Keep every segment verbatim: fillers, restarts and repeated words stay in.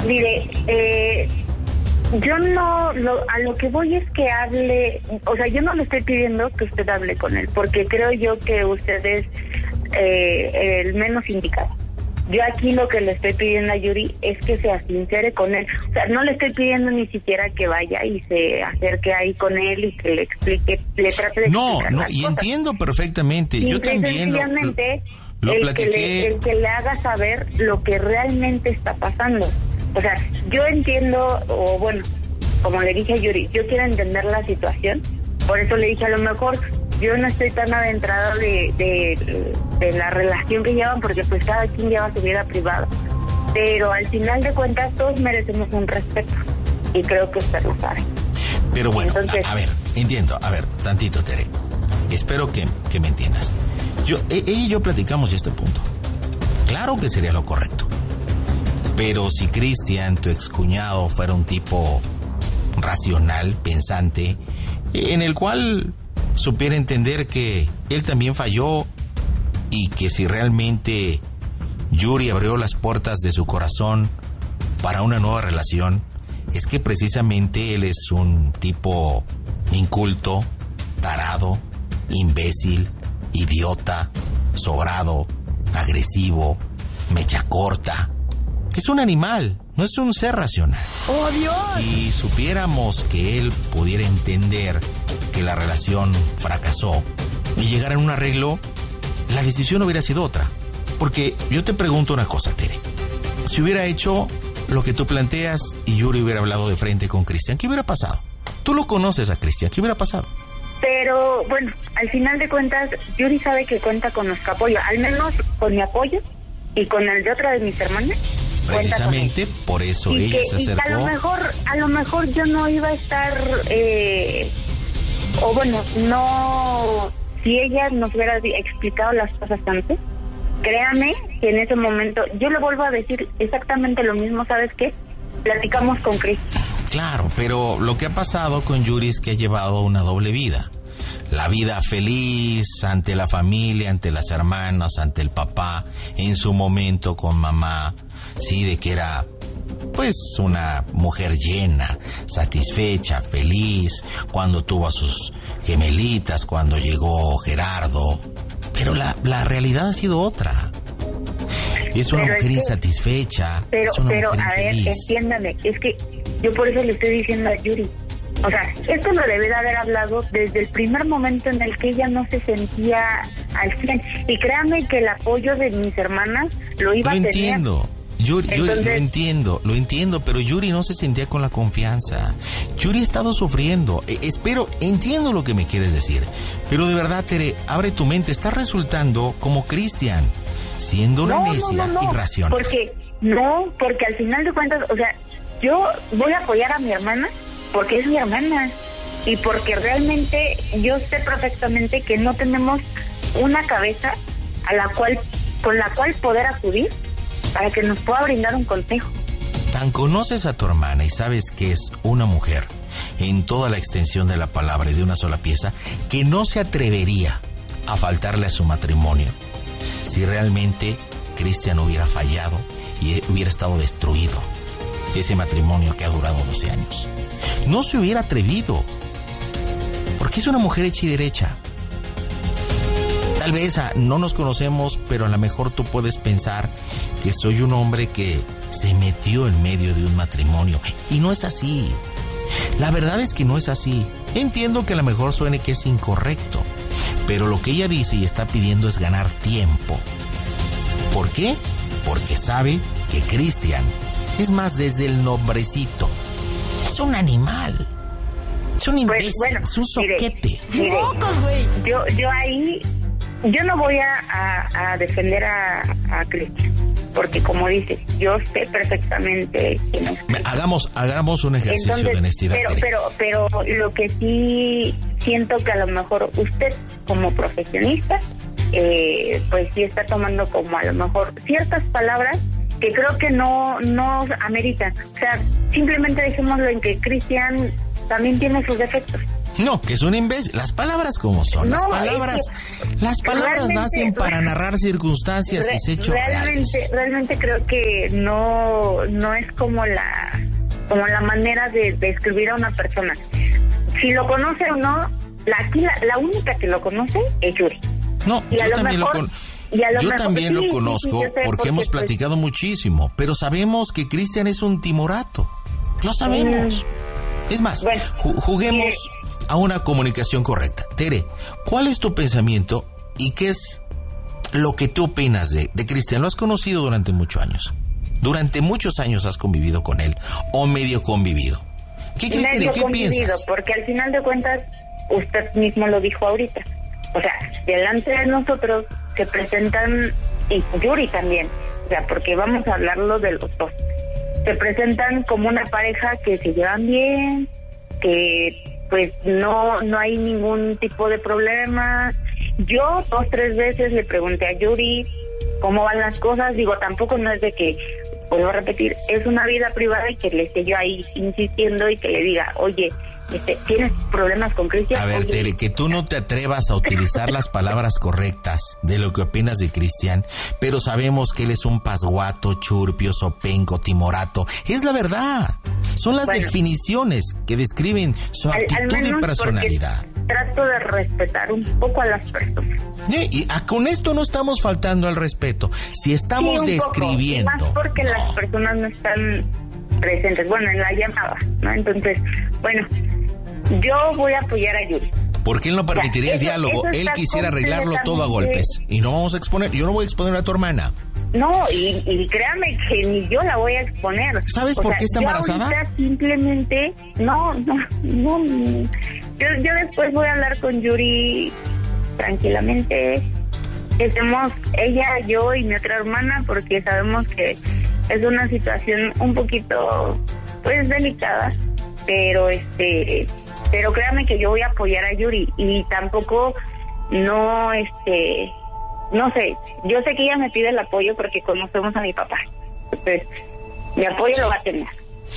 Mire, eh, yo no, lo, a lo que voy es que hable, o sea, yo no le estoy pidiendo que usted hable con él, porque creo yo que usted es eh, el menos indicado. Yo aquí lo que le estoy pidiendo a Yuri es que se sincere con él. O sea, no le estoy pidiendo ni siquiera que vaya y se acerque ahí con él y que le explique, le trate de no, explicar no, las y cosas. Entiendo perfectamente. Simple Yo también lo, sencillamente, lo el platiqué. Que le, el que le haga saber lo que realmente está pasando. O sea, yo entiendo, o bueno, como le dije a Yuri, yo quiero entender la situación. Por eso le dije, a lo mejor yo no estoy tan adentrada de, de, de la relación que llevan, porque pues cada quien lleva su vida privada. Pero al final de cuentas todos merecemos un respeto. Y creo que usted lo sabe. Pero bueno, Entonces, a, a ver, entiendo. A ver, tantito, Tere. Espero que, que me entiendas. Yo, ella y yo platicamos este punto. Claro que sería lo correcto. Pero si Cristian, tu excuñado, fuera un tipo racional, pensante, en el cual supiera entender que él también falló y que si realmente Yuri abrió las puertas de su corazón para una nueva relación, es que precisamente él es un tipo inculto, tarado, imbécil, idiota, sobrado, agresivo, mecha corta. Es un animal, no es un ser racional. ¡Oh, Dios! Si supiéramos que él pudiera entender que la relación fracasó y llegara a un arreglo, la decisión hubiera sido otra. Porque yo te pregunto una cosa, Tere. Si hubiera hecho lo que tú planteas y Yuri hubiera hablado de frente con Cristian, ¿qué hubiera pasado? Tú lo conoces a Cristian, ¿qué hubiera pasado? Pero bueno, al final de cuentas, Yuri sabe que cuenta con nuestro apoyo, al menos con mi apoyo y con el de otra de mis hermanas. Precisamente por eso y ella que, se acercó. Y a lo mejor, a lo mejor yo no iba a estar, eh, o bueno, no, si ella nos hubiera explicado las cosas antes, créame que en ese momento, yo le vuelvo a decir exactamente lo mismo, ¿sabes qué? Platicamos con Cris. Claro, pero lo que ha pasado con Yuri es que ha llevado una doble vida. La vida feliz ante la familia, ante las hermanas, ante el papá, en su momento con mamá, sí, de que era pues una mujer llena, satisfecha, feliz, cuando tuvo a sus gemelitas, cuando llegó Gerardo. Pero la, la realidad ha sido otra. Es una pero mujer es que, insatisfecha, pero, es una pero, mujer a ver, infeliz. entiéndame, es que yo por eso le estoy diciendo a Yuri. O sea, esto lo debe de haber hablado desde el primer momento en el que ella no se sentía al cien. Y créanme que el apoyo de mis hermanas lo iba Lo a tener. entiendo. Yuri, Entonces, Yuri, lo entiendo, lo entiendo, pero Yuri no se sentía con la confianza. Yuri ha estado sufriendo. Eh, espero, entiendo lo que me quieres decir, pero de verdad, Tere, abre tu mente. Estás resultando como Cristian, siendo una no, necia no, no, no, irracional. Porque, no, porque al final de cuentas, o sea, yo voy a apoyar a mi hermana porque es mi hermana y porque realmente yo sé perfectamente que no tenemos una cabeza a la cual, con la cual poder acudir para que nos pueda brindar un consejo. Tan conoces a tu hermana y sabes que es una mujer en toda la extensión de la palabra y de una sola pieza, que no se atrevería a faltarle a su matrimonio si realmente Cristian hubiera fallado y hubiera estado destruido ese matrimonio que ha durado doce años. No se hubiera atrevido, porque es una mujer hecha y derecha. Tal vez ah, no nos conocemos, pero a lo mejor tú puedes pensar que soy un hombre que se metió en medio de un matrimonio. Y no es así. La verdad es que no es así. Entiendo que a lo mejor suene que es incorrecto, pero lo que ella dice y está pidiendo es ganar tiempo. ¿Por qué? Porque sabe que Cristian, es más, desde el nombrecito, es un animal. Es un imbécil, pues, bueno, es un soquete. Mire, mire, yo, yo ahí, yo no voy a, a, a defender a, a Cristian, porque como dices, yo sé perfectamente quién es Cristian. Hagamos, hagamos un ejercicio Entonces, de honestidad. Pero, pero, pero lo que sí siento que a lo mejor usted, como profesionista, eh, pues sí está tomando como a lo mejor ciertas palabras que creo que no, no ameritan. O sea, simplemente dejémoslo en que Cristian también tiene sus defectos. No, que es un imbécil. Las palabras como son. Las No, palabras, es que las palabras nacen para narrar circunstancias re, y hechos realmente, reales. Realmente creo que no, no es como la, como la manera de, de escribir a una persona. Si lo conoce o no, la, aquí la, la única que lo conoce es Yuri. No, y yo también mejor, lo con... Yo mejor, sí, también lo sí, conozco sí, sí, porque, porque hemos pues, platicado muchísimo, pero sabemos que Cristian es un timorato. Lo sabemos. Mm. Es más, bueno, juguemos eh, a una comunicación correcta. Tere, ¿cuál es tu pensamiento y qué es lo que tú opinas de, de Cristian? Lo has conocido durante muchos años. Durante muchos años has convivido con él o medio convivido. ¿Qué, medio Tere, ¿qué piensas? Porque al final de cuentas, usted mismo lo dijo ahorita. O sea, delante de nosotros se presentan, y Yuri también, o sea, porque vamos a hablarlo de los dos. Se presentan como una pareja que se llevan bien, que pues no no hay ningún tipo de problema. Yo dos, tres veces le pregunté a Yuri cómo van las cosas. Digo, tampoco no es de que, vuelvo a repetir, es una vida privada y que le esté yo ahí insistiendo y que le diga, oye, Este, ¿tienes problemas con Cristian? A ver, Oye. Tere, que tú no te atrevas a utilizar las palabras correctas de lo que opinas de Cristian, pero sabemos que él es un pasguato, churpio, sopenco, timorato. Es la verdad. Son las bueno, definiciones que describen su actitud al, al y personalidad. Trato de respetar un poco a las personas. Y, y a, con esto no estamos faltando al respeto. Si estamos sí, describiendo... Poco, más porque no. las personas no están presentes, bueno, en la llamada, ¿no? Entonces, bueno, yo voy a apoyar a Yuri. Porque él no permitiría o sea, el eso, diálogo, eso él quisiera arreglarlo todo a golpes. Y no vamos a exponer, yo no voy a exponer a tu hermana. No, y, y créame que ni yo la voy a exponer. ¿Sabes o por sea, qué está embarazada? Simplemente, no, no, no. Yo, yo después voy a hablar con Yuri tranquilamente. Estemos ella, yo y mi otra hermana, porque sabemos que es una situación un poquito, pues, delicada, pero este, pero créame que yo voy a apoyar a Yuri y tampoco, no, este, no sé, yo sé que ella me pide el apoyo porque conocemos a mi papá, entonces, mi apoyo sí. lo va a tener.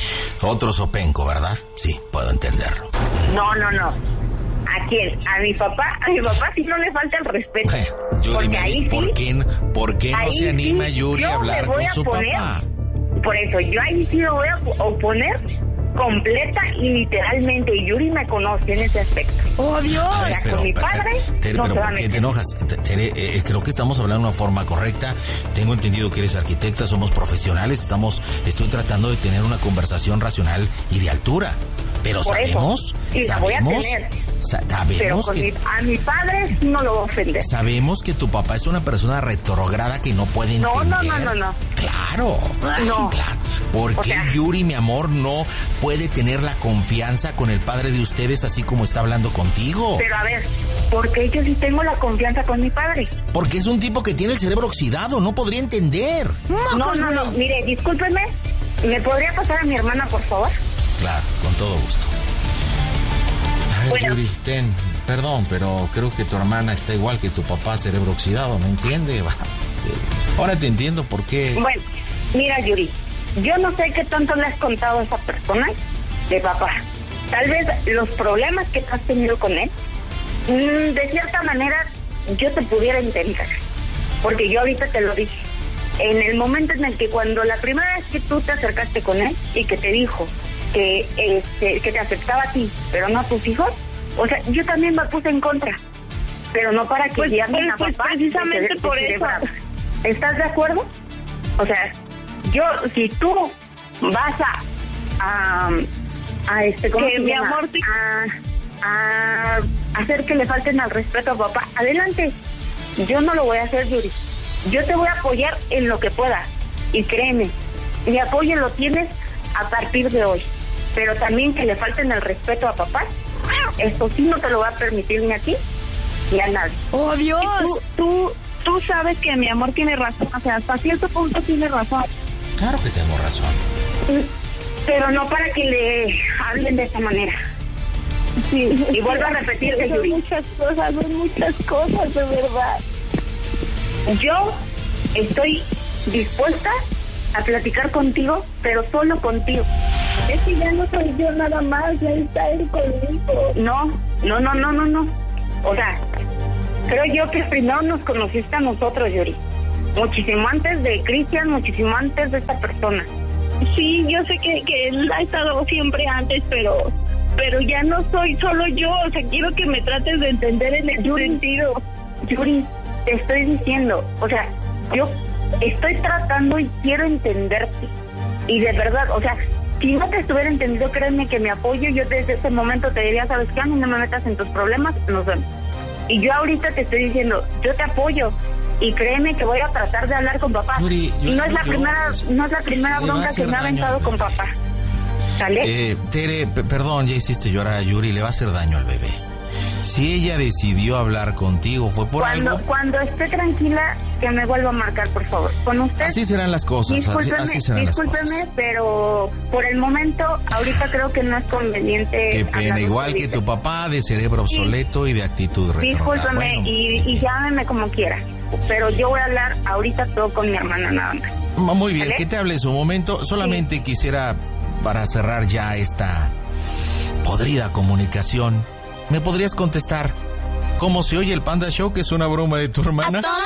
Otro sopenco, ¿verdad? Sí, puedo entenderlo. No, no, no. ¿A quién? A mi papá. A mi papá sí no le falta el respeto. Eh, Yuri, porque ahí ¿por sí, qué, ¿por qué no se anima sí, Yuri a hablar con a su poner, papá? Por eso, yo ahí sí me voy a oponer completa y literalmente. Yuri me conoce en ese aspecto. ¡Oh, Dios! A ver, pero, con mi padre, pero, Tere, no pero ¿por qué te enojas? Tere, eh, creo que estamos hablando de una forma correcta. Tengo entendido que eres arquitecta, somos profesionales, estamos, estoy tratando de tener una conversación racional y de altura. Pero por sabemos, eso, sí, sabemos, la voy a tener. sabemos pero con que mi, a mi padre no lo voy a ofender. Sabemos que tu papá es una persona retrógrada que no puede no, entender. No, no, no, no. Claro. No. Claro. ¿Por qué o sea, Yuri, mi amor, no puede tener la confianza con el padre de ustedes así como está hablando contigo? Pero a ver, ¿por qué yo sí tengo la confianza con mi padre? Porque es un tipo que tiene el cerebro oxidado, no podría entender. No, no, no, no. Mire, discúlpeme, ¿me podría pasar a mi hermana, por favor? Claro, con todo gusto. A ver, bueno. Yuri, ten, perdón, pero creo que tu hermana está igual que tu papá, cerebro oxidado, ¿no entiende? Ahora te entiendo por qué. Bueno, mira, Yuri, yo no sé qué tanto le has contado a esa persona de papá. Tal vez los problemas que has tenido con él, de cierta manera, yo te pudiera entender. Porque yo ahorita te lo dije. En el momento en el que cuando la primera vez que tú te acercaste con él y que te dijo que este que te aceptaba a ti, pero no a tus hijos, o sea, yo también me puse en contra, pero no para que pues, llamen pues, a papá. precisamente te, por te eso. ¿Estás de acuerdo? O sea, yo, si tú vas a a, a este, ¿cómo que se mi llama? amor te... a, a hacer que le falten al respeto a papá, adelante. Yo no lo voy a hacer, Yuri. Yo te voy a apoyar en lo que pueda. Y créeme, mi apoyo lo tienes a partir de hoy. Pero también que le falten el respeto a papá, esto sí no te lo va a permitir ni a ti ni a nadie. ¡Oh, Dios! Tú, tú, tú sabes que mi amor tiene razón. O sea, hasta cierto punto tiene razón. Claro que tengo razón. Pero no para que le hablen de esta manera. Sí. Y vuelvo a repetir, son Yuri. muchas cosas, son muchas cosas, de verdad. Yo estoy dispuesta a platicar contigo, pero solo contigo. Es que ya no soy yo nada más, ya está él conmigo. No, no, no, no, no, no. O sea, creo yo que primero nos conociste a nosotros, Yuri. Muchísimo antes de Cristian, muchísimo antes de esta persona. Sí, yo sé que, que él ha estado siempre antes, pero pero ya no soy solo yo. O sea, quiero que me trates de entender en el Yuri, sentido. Yuri, te estoy diciendo, o sea, yo estoy tratando y quiero entenderte. Y de verdad, o sea, si no te estuviera entendido, créeme que me apoyo. Yo desde ese momento te diría, ¿sabes qué? A mí no me metas en tus problemas, nos vemos. Y yo ahorita te estoy diciendo, yo te apoyo. Y créeme que voy a tratar de hablar con papá. Yuri, Yuri, y no es la yo, primera, yo, no es la primera bronca que me ha aventado con papá. ¿Sale? Eh, Tere, p- perdón, ya hiciste llorar a Yuri, le va a hacer daño al bebé. Si ella decidió hablar contigo, fue por cuando, algo. Cuando esté tranquila, que me vuelva a marcar, por favor. Con usted. Así serán las cosas, así, así serán las cosas. Discúlpeme, pero por el momento, ahorita creo que no es conveniente. Qué pena, igual que tu papá, de cerebro obsoleto sí. y de actitud retrógrada. Discúlpeme bueno, y, y llámeme como quiera. Pero yo voy a hablar ahorita todo con mi hermana nada más. Muy bien, ¿vale? que te hable en su momento. Solamente sí. quisiera, para cerrar ya esta podrida comunicación, ¿me podrías contestar cómo se oye el Panda Show, que es una broma de tu hermana?